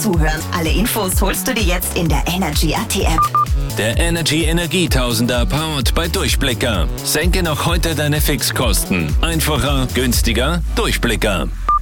Zuhören. Alle Infos holst du dir jetzt in der Energy AT App. Der Energy Energietausender powered bei Durchblicker. Senke noch heute deine Fixkosten. Einfacher, günstiger, Durchblicker.